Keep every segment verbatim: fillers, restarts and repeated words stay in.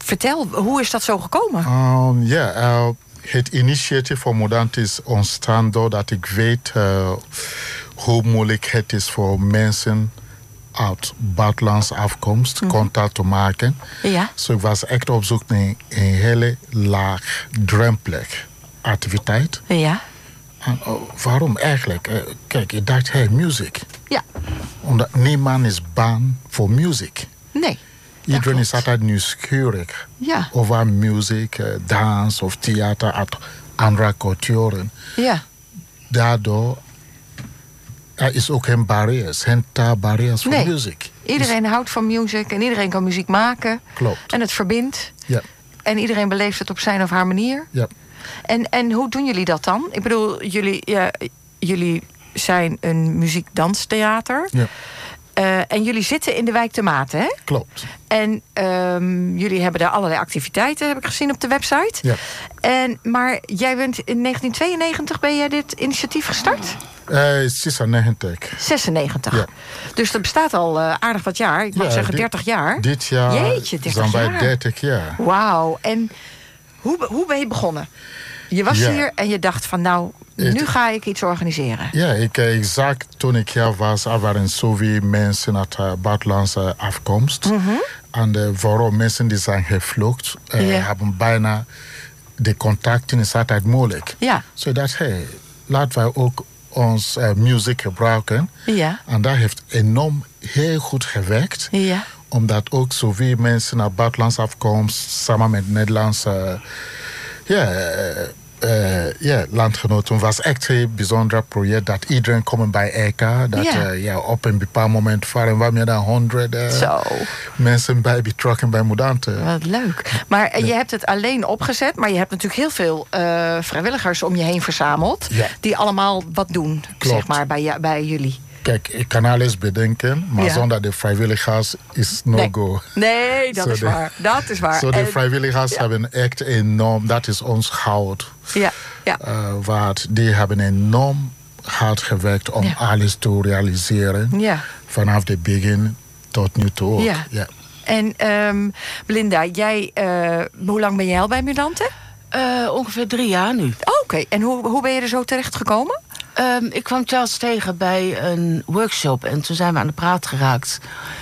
vertel, hoe is dat zo gekomen? Um, ja, uh, het initiatief voor Modante is ontstaan doordat ik weet uh, hoe moeilijk het is voor mensen uit buitenlandse afkomst mm-hmm. contact te maken. Ja. Dus ik was echt op zoek naar een hele laagdrempelige activiteit. Ja. En oh, waarom eigenlijk? Uh, kijk, ik dacht, hey, muziek. Ja. Omdat niemand is bang voor muziek. Nee. Iedereen is altijd nieuwsgierig ja. over muziek, uh, dans of theater uit andere culturen. Ja. Daardoor er is ook geen barrières, geen taalbarrières voor nee. muziek. Iedereen dus houdt van muziek en iedereen kan muziek maken. Klopt. En het verbindt. Ja. En iedereen beleeft het op zijn of haar manier. Ja. En, en hoe doen jullie dat dan? Ik bedoel, jullie, ja, jullie zijn een muziekdanstheater. Ja. Uh, en jullie zitten in de wijk de Maten, hè? Klopt. En um, jullie hebben daar allerlei activiteiten, heb ik gezien op de website. Ja. En, maar jij bent in negentien tweeënnegentig ben jij dit initiatief gestart? Uh, zesennegentig. zesennegentig. Ja. Dus dat bestaat al uh, aardig wat jaar. Ik mag ja, zeggen dit, dertig jaar. Dit jaar Jeetje, dertig zijn wij jaar. dertig jaar. Wauw. En hoe, hoe ben je begonnen? Je was ja. hier en je dacht van nou, nu het, ga ik iets organiseren. Ja, ik, ik zag toen ik hier was, er waren zoveel mensen uit uh, buitenlandse afkomst. Mm-hmm. En uh, vooral mensen die zijn gevlucht, uh, ja. hebben bijna de contacten is altijd moeilijk. Ja. So dat, hey, laten wij ook ons uh, muziek gebruiken. Ja. En dat heeft enorm heel goed gewerkt. Ja. Omdat ook zoveel mensen uit buitenlandse afkomst samen met Nederlandse ja, uh, uh, yeah, landgenoten. Het was echt een bijzonder project dat iedereen komt bij elkaar. Dat ja. Uh, ja, op een bepaald moment waren we meer dan honderd uh, mensen bij betrokken bij Modante. Wat leuk. Maar ja. je hebt het alleen opgezet, maar je hebt natuurlijk heel veel uh, vrijwilligers om je heen verzameld. Ja. Die allemaal wat doen, Klopt. zeg maar, bij, bij jullie. Kijk, ik kan alles bedenken, maar ja. zonder de vrijwilligers is no nee. go. Nee, dat so is de, waar. Dat is waar. Zo so de en, vrijwilligers ja. hebben echt enorm, dat is ons goud. Ja, ja. Uh, wat die hebben enorm hard gewerkt om ja. alles te realiseren. Ja. Vanaf het begin tot nu toe ook. Ja. Ja. En um, Belinda, jij, uh, hoe lang ben jij al bij Modante? Uh, ongeveer drie jaar nu. Oh, oké, okay. En hoe, hoe ben je er zo terecht gekomen? Um, ik kwam Charles tegen bij een workshop en toen zijn we aan de praat geraakt.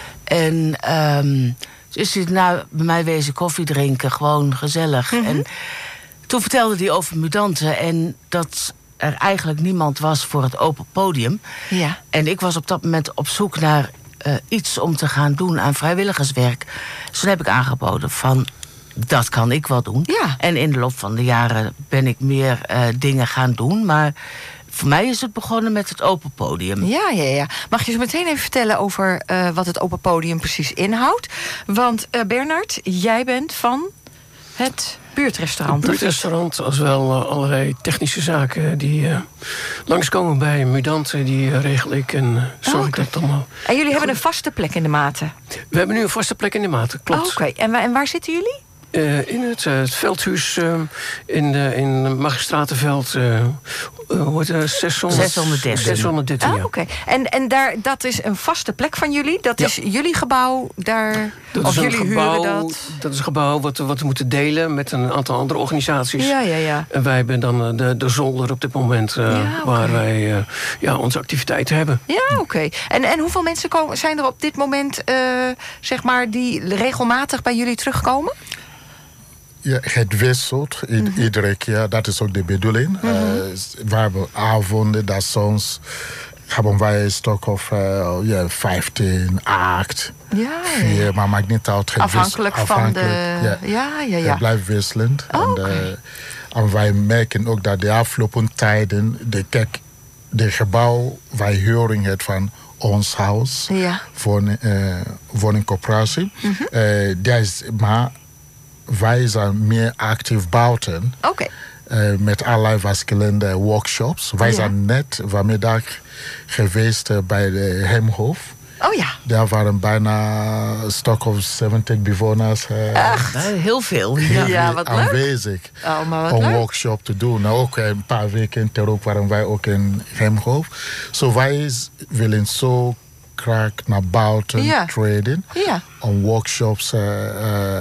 En um, toen is hij nou bij mij wezen koffie drinken, gewoon gezellig. Mm-hmm. En toen vertelde hij over Modante en dat er eigenlijk niemand was voor het open podium. Ja. En ik was op dat moment op zoek naar uh, iets om te gaan doen aan vrijwilligerswerk. Dus toen heb ik aangeboden van, dat kan ik wel doen. Ja. En in de loop van de jaren ben ik meer uh, dingen gaan doen, maar voor mij is het begonnen met het open podium. Ja, ja, ja. Mag je zo meteen even vertellen over uh, wat het open podium precies inhoudt? Want uh, Bernard, jij bent van het buurtrestaurant. Het buurtrestaurant, als wel uh, allerlei technische zaken die uh, langskomen bij Modante, die uh, regel ik en uh, zorg oh, okay. ik dat allemaal. En jullie hebben een vaste plek in de Maten? We hebben nu een vaste plek in de Maten, klopt. Oh, Oké, okay. en, wa- en waar zitten jullie? Uh, in het, uh, het veldhuis uh, in, uh, in Magistratenveld, uh, uh, hoe heet het, zeshonderddertien. zeshonderddertien, ah, ja. Oké. Okay. En, en daar, dat is een vaste plek van jullie? Dat ja. is jullie gebouw daar? Dat of is jullie een gebouw, huren dat? Dat is een gebouw wat, wat we moeten delen met een aantal andere organisaties. Ja, ja, ja. En wij hebben dan uh, de, de zolder op dit moment uh, ja, okay. waar wij uh, ja, onze activiteiten hebben. Ja, oké. Okay. En, en hoeveel mensen komen, zijn er op dit moment, uh, zeg maar, die regelmatig bij jullie terugkomen? Ja, het wisselt I- mm-hmm. iedere keer. Dat is ook de bedoeling. Mm-hmm. Uh, we hebben avonden dat soms hebben wij een stuk of uh, yeah, vijftien, acht, ja, vier, ja. maar maakt niet uit. Afhankelijk, afhankelijk van de... Ja, ja, ja, ja. Het blijft wisselend. Oh, en, okay. uh, en wij merken ook dat de afgelopen tijden, de, kijk, de gebouw, wij huren het van ons huis, ja. voor uh, woningcorporatie. Mm-hmm. Uh, dat is, maar wij zijn meer actief buiten. Oké. Okay. Uh, met allerlei verschillende workshops. Wij ja. zijn net vanmiddag geweest uh, bij de Hemhof. Oh ja. Daar waren bijna een stuk of zeventig bewoners uh, Echt? Heel veel. Ja, ja wat aanwezig leuk. Oh, maar wat om een leuk. workshop te doen. Nou, ook een paar weken terug waren wij ook in Hemhof. So wij willen zo graag naar buiten ja. treden. Ja. Om workshops uh, uh,